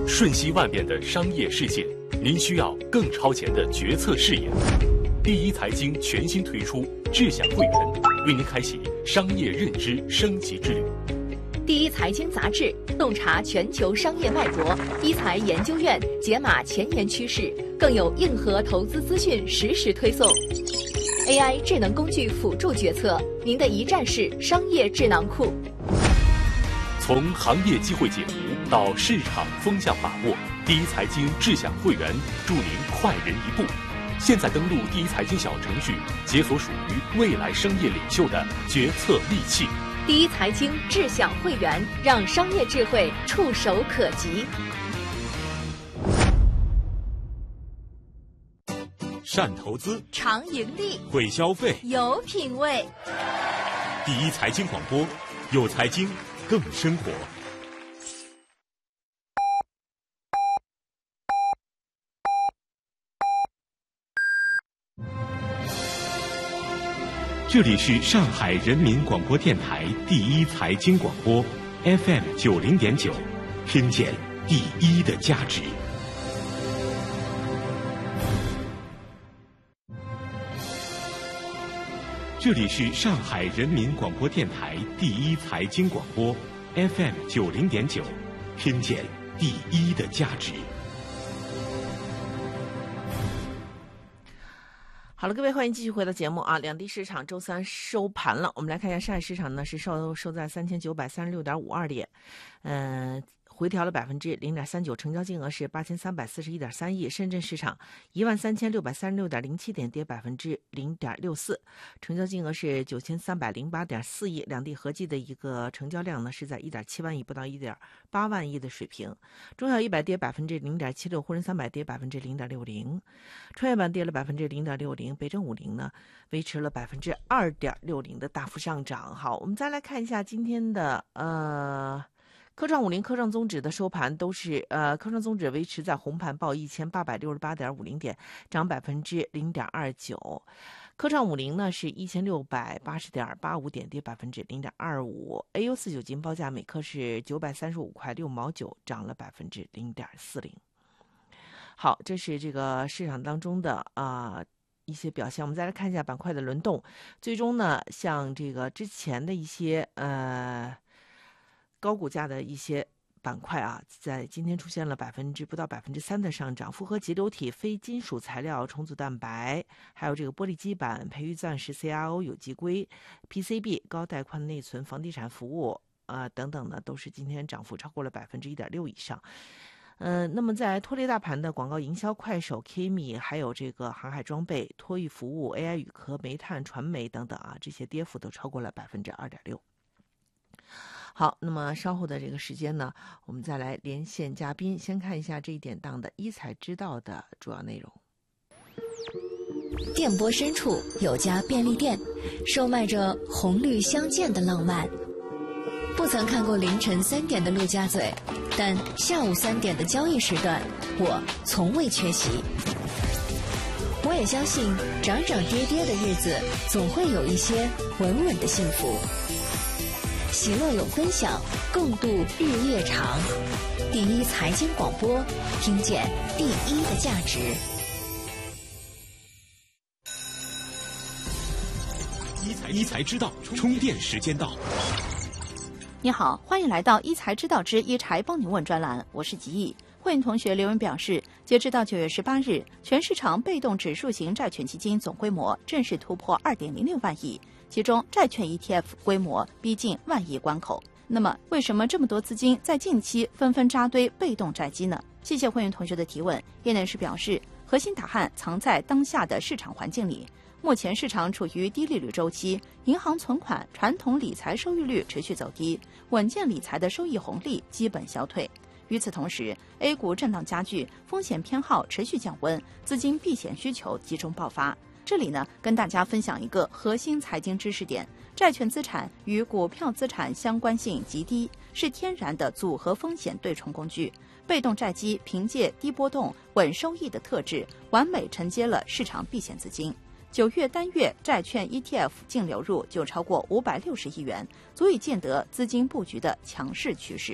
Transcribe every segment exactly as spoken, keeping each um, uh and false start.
瞬息万变的商业世界，您需要更超前的决策视野。第一财经全新推出智享会员，为您开启商业认知升级之旅。 第一财经杂志洞察全球商业脉搏，一财研究院解码前沿趋势，更有硬核投资资讯实时推送。A I 智能工具辅助决策，您的一站式商业智囊库。 从行业机会解读到市场风向把握，第一财经智享会员助您快人一步。现在登录第一财经小程序，解锁属于未来商业领袖的决策利器。 第一财经智享会员，让商业智慧触手可及。 善投资， 常盈利， 会消费， 有品位。 第一财经广播，有财经更生活。这里是上海人民广播电台第一财经广播 F M 九零点九，听见第一的价值。这里是上海人民广播电台第一财经广播 F M 九零点九，听见第一的价值。 好了，各位，欢迎继续回到节目啊！两地市场周三收盘了，我们来看一下上海市场呢是收收在三千九百三十六点五二点，嗯、呃。回调了百分之零点三九，成交金额是八千三百四十一点三亿。深圳市场一万三千六百三十六点零七点，跌百分之零点六四，成交金额是九千三百零八点四亿。两地合计的一个成交量呢是在一点七万亿不到一点八万亿的水平。中小一百跌百分之零点七六，沪深三百跌百分之零点六零，创业板跌了百分之零点六零，北证五零呢维持了百分之二点六零的大幅上涨。好，我们再来看一下今天的呃。科创五零、科创综指的收盘都是呃，科创综指维持在红盘，报一千八百六十八点五零点，涨百分之零点二九。科创五零呢是一千六百八十点八五点，跌百分之零点二五。A U 四九金报价每克是九百三十五块六毛九，涨了百分之零点四零。好，这是这个市场当中的啊。呃一些表现，我们再来看一下板块的轮动。最终呢，像这个之前的一些呃。高股价的一些板块啊，在今天出现了百分之不到百分之三的上涨。复合集流体、非金属材料、重组蛋白，还有这个玻璃基板、培育钻石、C R O 有机硅、P C B、高带宽内存、房地产服务呃等等呢，都是今天涨幅超过了百分之一点六以上。呃，那么在拖累大盘的广告营销、快手、K M I， 还有这个航海装备、托育服务、A I 语科、煤炭、传媒等等啊，这些跌幅都超过了百分之二点六。好，那么稍后的这个时间呢，我们再来连线嘉宾，先看一下这一点档的一财知道的主要内容。 电波深处有家便利店，售卖着红绿相间的浪漫。不曾看过凌晨三点的陆家嘴，但下午三点的交易时段，我从未缺席。我也相信，涨涨跌跌的日子，总会有一些稳稳的幸福。喜乐有分享，共度日夜长。第一财经广播，听见第一的价值。 一财一财知道，充电时间到。 你好，欢迎来到一财知道之一财帮你问专栏，我是吉毅。会员同学留言表示，截止到九月十八日，全市场被动指数型债券基金总规模正式突破二点零六万亿。其中债券 E T F 规模逼近万亿关口。那么为什么这么多资金在近期纷纷扎堆被动债基呢？谢谢会员同学的提问。业内人士表示，核心答案藏在当下的市场环境里。目前市场处于低利率周期，银行存款、传统理财收益率持续走低，稳健理财的收益红利基本消退。与此同时 A 股震荡加剧，风险偏好持续降温，资金避险需求集中爆发。这里呢，跟大家分享一个核心财经知识点：债券资产与股票资产相关性极低，是天然的组合风险对冲工具。被动债基凭借低波动、稳收益的特质，完美承接了市场避险资金。九月单月债券 E T F 净流入就超过五百六十亿元，足以见得资金布局的强势趋势。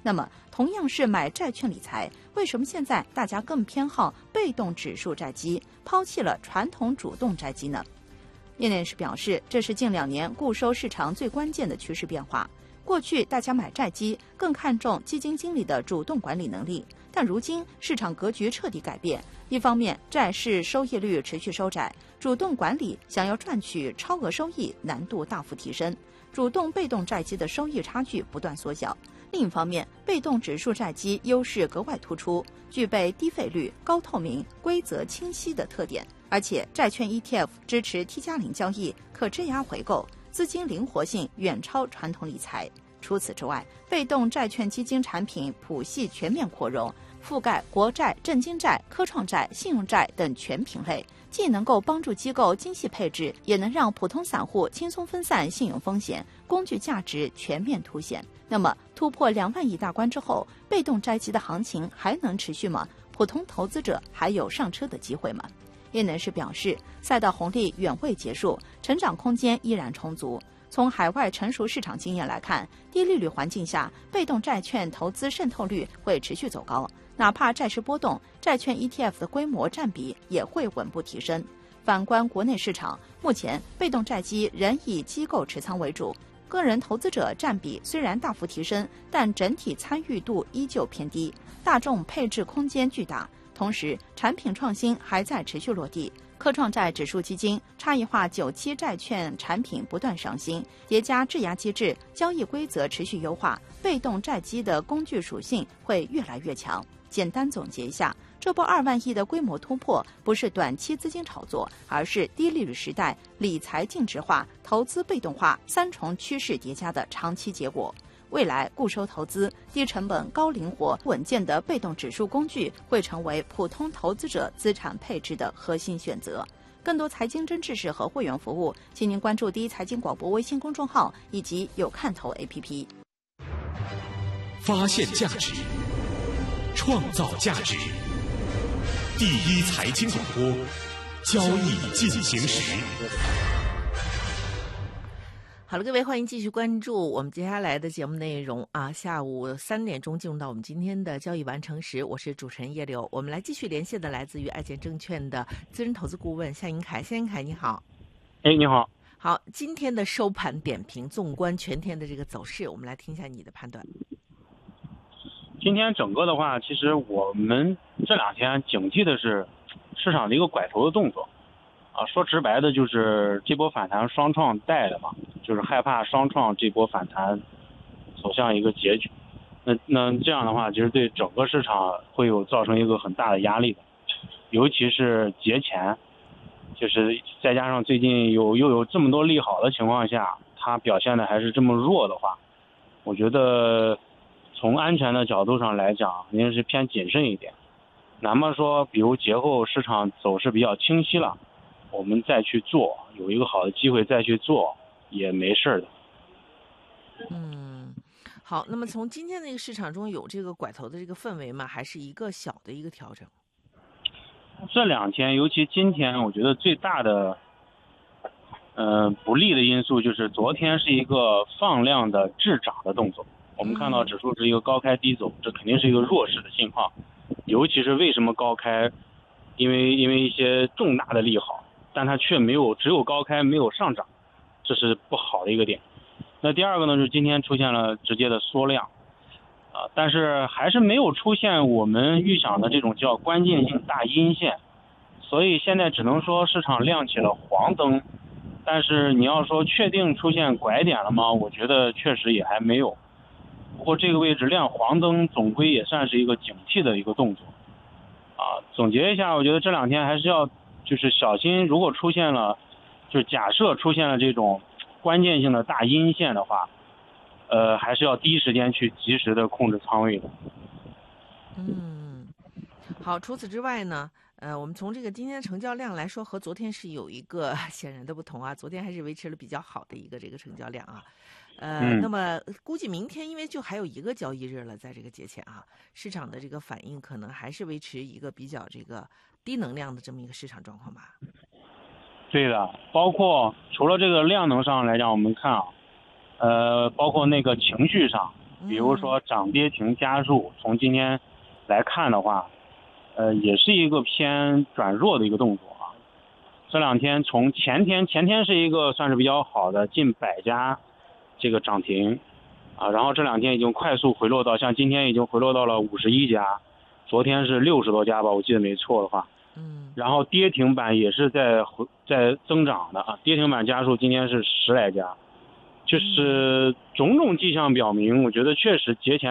那么，同样是买债券理财，为什么现在大家更偏好被动指数债基，抛弃了传统主动债基呢？业内人士表示，这是近两年固收市场最关键的趋势变化。过去大家买债基更看重基金经理的主动管理能力，但如今市场格局彻底改变。一方面，债市收益率持续收窄，主动管理想要赚取超额收益难度大幅提升，主动被动债基的收益差距不断缩小。另一方面，被动指数债基优势格外突出，具备低费率、高透明、规则清晰的特点，而且债券 E T F 支持 T 加零交易，可质押回购，资金灵活性远超传统理财。除此之外，被动债券基金产品谱系全面扩容，覆盖国债、证金债、科创债、信用债等全品类，既能够帮助机构精细配置，也能让普通散户轻松分散信用风险，工具价值全面凸显。那么，突破两万亿大关之后，被动债基的行情还能持续吗？普通投资者还有上车的机会吗？业内人士表示，赛道红利远未结束，成长空间依然充足。从海外成熟市场经验来看，低利率环境下，被动债券投资渗透率会持续走高，哪怕债市波动，债券 E T F 的规模占比也会稳步提升。反观国内市场，目前被动债基仍以机构持仓为主，个人投资者占比虽然大幅提升，但整体参与度依旧偏低，大众配置空间巨大。同时，产品创新还在持续落地。科创债指数基金、差异化久期债券产品不断上新，叠加质押机制，交易规则持续优化，被动债基的工具属性会越来越强。简单总结一下，这波二万亿的规模突破，不是短期资金炒作，而是低利率时代理财净值化、投资被动化三重趋势叠加的长期结果。未来固收投资、低成本、高灵活、稳健的被动指数工具会成为普通投资者资产配置的核心选择。更多财经真知识和会员服务，请您关注第一财经广播微信公众号以及有看头 A P P。 发现价值，创造价值。第一财经广播，交易进行时。 好了，各位，欢迎继续关注我们接下来的节目内容啊！下午三点钟进入到我们今天的交易完成时，我是主持人叶柳。我们来继续连线的来自于爱建证券的资深投资顾问夏英凯，夏英凯你好。 哎，你好。 好，今天的收盘点评，纵观全天的这个走势，我们来听一下你的判断。 今天整个的话，其实我们这两天警惕的是市场的一个拐头的动作。啊，说直白的就是这波反弹双创带的嘛，就是害怕双创这波反弹走向一个结局。那那这样的话，其实对整个市场会有造成一个很大的压力的，尤其是节前，就是再加上最近有又有这么多利好的情况下，它表现的还是这么弱的话，我觉得从安全的角度上来讲，肯定是偏谨慎一点。哪怕说，比如节后市场走势比较清晰了，我们再去做，有一个好的机会再去做也没事的。 嗯，好，那么从今天那个市场中有这个拐头的这个氛围吗？还是一个小的一个调整？ 这两天，尤其今天，我觉得最大的呃不利的因素就是昨天是一个放量的滞涨的动作。我们看到指数是一个高开低走，这肯定是一个弱势的信号。尤其是为什么高开，因为因为一些重大的利好。但它却没有只有高开没有上涨，这是不好的一个点。那第二个呢，就是今天出现了直接的缩量，啊、呃，但是还是没有出现我们预想的这种叫关键性大阴线，所以现在只能说市场亮起了黄灯，但是你要说确定出现拐点了吗？我觉得确实也还没有。不过这个位置亮黄灯，总归也算是一个警惕的一个动作。啊，总结一下，我觉得这两天还是要。就是小心，如果出现了，就是假设出现了这种关键性的大阴线的话，呃，还是要第一时间去及时的控制仓位的。 嗯，好，除此之外呢，呃，我们从这个今天的成交量来说，和昨天是有一个显然的不同啊。昨天还是维持了比较好的一个这个成交量啊。呃， 嗯、 那么估计明天因为就还有一个交易日了，在这个节前啊，市场的这个反应可能还是维持一个比较这个低能量的这么一个市场状况吧。 对的，包括除了这个量能上来讲，我们看啊，呃，包括那个情绪上， 比如说涨跌停家数，从今天来看的话，呃，也是一个偏转弱的一个动作啊。这两天从前天前天是一个算是比较好的近百家这个涨停啊，然后这两天已经快速回落到，像今天已经回落到了五十一家，昨天是六十多家吧，我记得没错的话。 嗯， 然后跌停板也是在回在增长的啊，跌停板家数今天是十来家，就是种种迹象表明，我觉得确实节前